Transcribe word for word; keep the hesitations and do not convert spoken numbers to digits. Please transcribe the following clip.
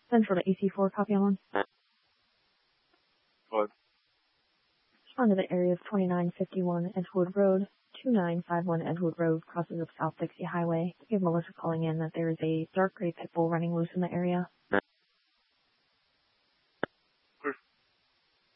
Central to A C four, copy on. What? Respond to the area of twenty-nine fifty-one Edgewood Road, two nine five one Edgewood Road, crosses of South Dixie Highway. Give Melissa calling in that there is a dark gray pit bull running loose in the area.